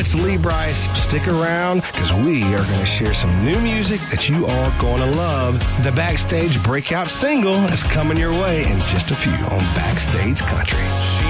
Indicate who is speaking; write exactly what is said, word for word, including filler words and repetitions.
Speaker 1: it's Lee Brice. Stick around because we are going to share some new music that you are going to love. The Backstage breakout single is coming your way in just a few on Backstage Country.